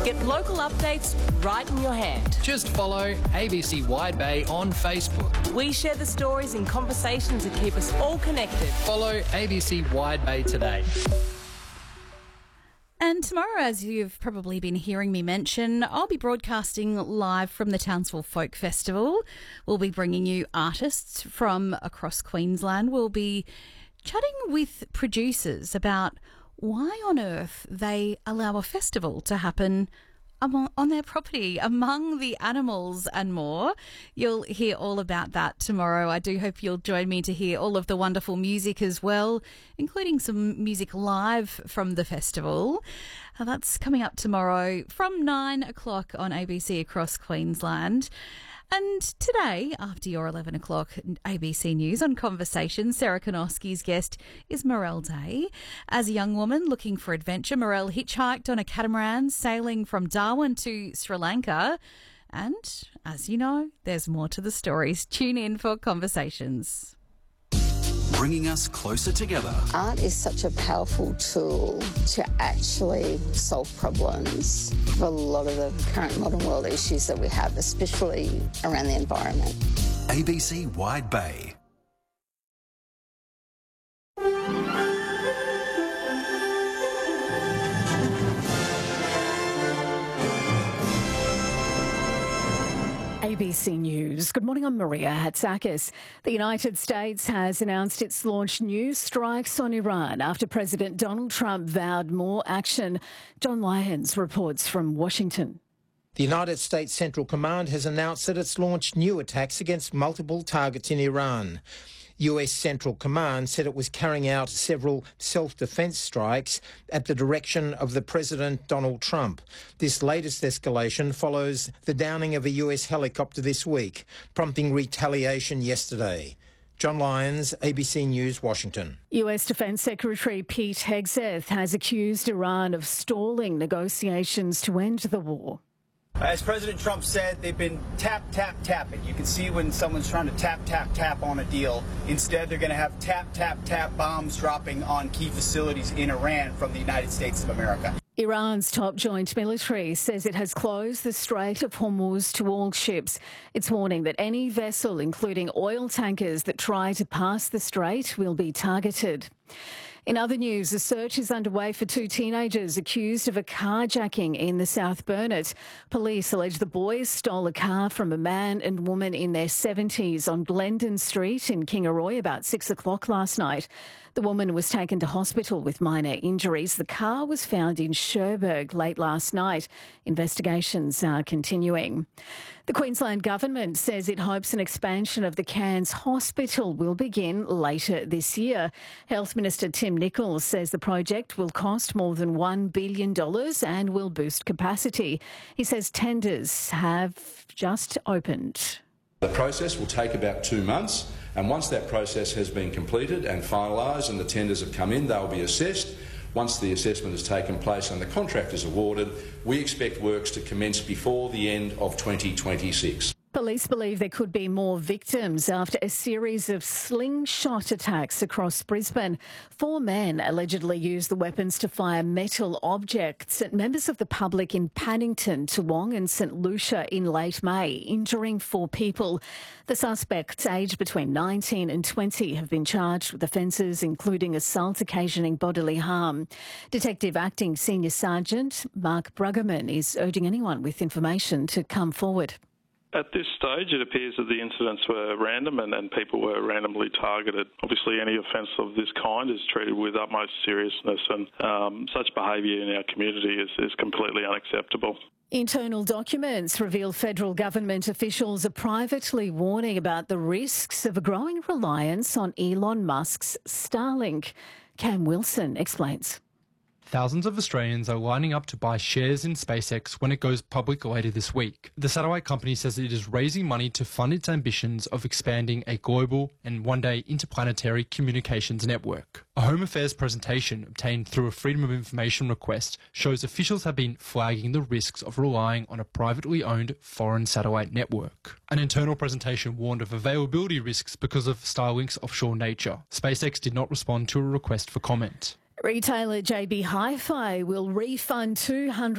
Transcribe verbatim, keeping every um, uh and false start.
Get local updates right in your hand. Just follow A B C Wide Bay on Facebook. We share the stories and conversations that keep us all connected. Follow A B C Wide Bay today. And tomorrow, as you've probably been hearing me mention, I'll be broadcasting live from the Townsville Folk Festival. We'll be bringing you artists from across Queensland. We'll be chatting with producers about why on earth they allow a festival to happen among, on their property, among the animals and more. You'll hear all about that tomorrow. I do hope you'll join me to hear all of the wonderful music as well, including some music live from the festival. Uh, that's coming up tomorrow from nine o'clock on A B C across Queensland. And today, after your eleven o'clock A B C News on Conversation, Sarah Konoski's guest is Morelle Day. As a young woman looking for adventure, Morelle hitchhiked on a catamaran sailing from Darwin to Sri Lanka. And, as you know, there's more to the stories. Tune in for Conversations. Bringing us closer together. Art is such a powerful tool to actually solve problems for a lot of the current modern world issues that we have, especially around the environment. A B C Wide Bay. A B C News. Good morning, I'm Maria Hatzakis. The United States has announced it's launched new strikes on Iran after President Donald Trump vowed more action. John Lyons reports from Washington. The United States Central Command has announced that it's launched new attacks against multiple targets in Iran. U S Central Command said it was carrying out several self-defence strikes at the direction of the President Donald Trump. This latest escalation follows the downing of a U S helicopter this week, prompting retaliation yesterday. John Lyons, A B C News, Washington. U S Defence Secretary Pete Hegseth has accused Iran of stalling negotiations to end the war. As President Trump said, they've been tap, tap, tapping. You can see when someone's trying to tap, tap, tap on a deal. Instead, they're going to have tap, tap, tap bombs dropping on key facilities in Iran from the United States of America. Iran's top joint military says it has closed the Strait of Hormuz to all ships. It's warning that any vessel, including oil tankers that try to pass the strait, will be targeted. In other news, a search is underway for two teenagers accused of a carjacking in the South Burnett. Police allege the boys stole a car from a man and woman in their seventies on Glendon Street in Kingaroy about six o'clock last night. The woman was taken to hospital with minor injuries. The car was found in Cherbourg late last night. Investigations are continuing. The Queensland Government says it hopes an expansion of the Cairns Hospital will begin later this year. Health Minister Tim Nichols says the project will cost more than one billion dollars and will boost capacity. He says tenders have just opened. The process will take about two months, and once that process has been completed and finalised and the tenders have come in, they will be assessed. Once the assessment has taken place and the contract is awarded, we expect works to commence before the end of twenty twenty-six. Police believe there could be more victims after a series of slingshot attacks across Brisbane. Four men allegedly used the weapons to fire metal objects at members of the public in Paddington, Toowong and St Lucia in late May, injuring four people. The suspects, aged between nineteen and twenty, have been charged with offences including assault occasioning bodily harm. Detective Acting Senior Sergeant Mark Bruggeman is urging anyone with information to come forward. At this stage, it appears that the incidents were random and, and people were randomly targeted. Obviously, any offence of this kind is treated with utmost seriousness, and um, such behaviour in our community is, is completely unacceptable. Internal documents reveal federal government officials are privately warning about the risks of a growing reliance on Elon Musk's Starlink. Cam Wilson explains. Thousands of Australians are lining up to buy shares in SpaceX when it goes public later this week. The satellite company says it is raising money to fund its ambitions of expanding a global and one day interplanetary communications network. A Home Affairs presentation obtained through a Freedom of Information request shows officials have been flagging the risks of relying on a privately owned foreign satellite network. An internal presentation warned of availability risks because of Starlink's offshore nature. SpaceX did not respond to a request for comment. Retailer J B Hi-Fi will refund two hundred